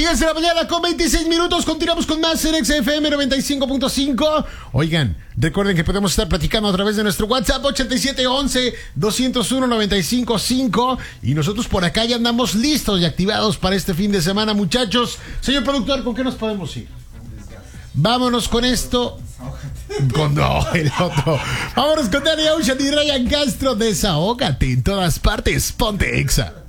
10 de la mañana con 26 minutos. Continuamos con más en XFM 95.5. Oigan, recuerden que podemos estar platicando a través de nuestro WhatsApp 8711-201-955. Y nosotros por acá ya andamos listos y activados para este fin de semana, muchachos. Señor productor, ¿con qué nos podemos ir? Vámonos con esto. El otro. Vámonos con Danny Ocean y Ryan Castro. Desahógate en todas partes. Ponte Exa.